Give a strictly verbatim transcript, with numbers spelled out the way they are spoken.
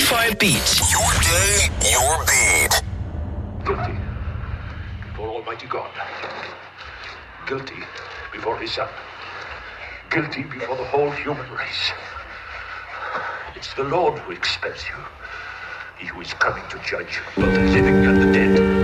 ninety-five Beat. Your day, your beat. Guilty before Almighty God. Guilty before His Son. Guilty before the whole human race. It's the Lord who expels you. He who is coming to judge both the living and the dead.